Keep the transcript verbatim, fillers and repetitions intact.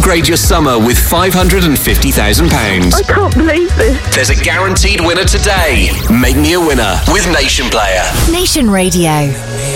upgrade your summer with five hundred fifty thousand pounds. I can't believe this. There's a guaranteed winner today. Make me a winner with Nation Player. Nation Radio.